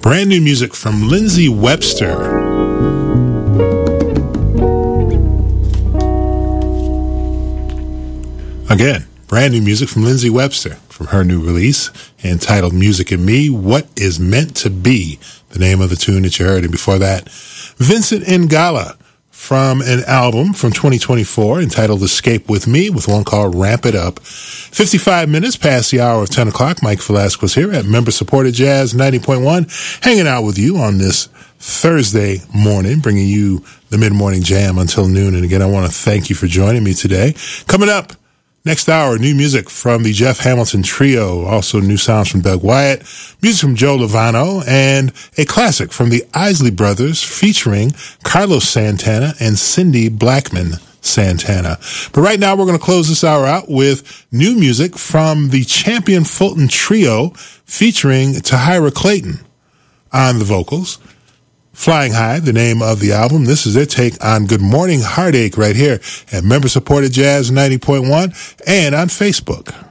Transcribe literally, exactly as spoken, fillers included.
Brand new music from Lindsey Webster. Again, brand new music from Lindsey Webster from her new release entitled Music and Me, What Is Meant to Be, the name of the tune that you heard. And before that, Vincent Ingala from an album from twenty twenty-four entitled Escape With Me with one called Ramp It Up. fifty-five minutes past the hour of ten o'clock. Mike Velasquez here at member-supported Jazz ninety point one, hanging out with you on this Thursday morning, bringing you the mid-morning jam until noon. And again, I want to thank you for joining me today. Coming up next hour, new music from the Jeff Hamilton Trio, also new sounds from Doug Wyatt, music from Joe Lovano, and a classic from the Isley Brothers featuring Carlos Santana and Cindy Blackman Santana. But right now, we're going to close this hour out with new music from the Champion Fulton Trio featuring Tahira Clayton on the vocals. Flying High, the name of the album. This is their take on Good Morning Heartache right here at member-supported Jazz ninety point one and on Facebook.